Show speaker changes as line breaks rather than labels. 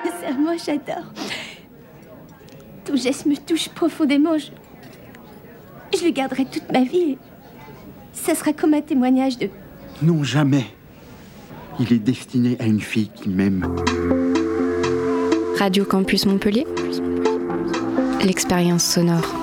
Sincèrement, j'adore. Ton geste me touche profondément. Je le garderai toute ma vie. Ça sera comme un témoignage de...
Non, jamais. Il est destiné à une fille qui m'aime.
Radio Campus Montpellier, l'expérience sonore.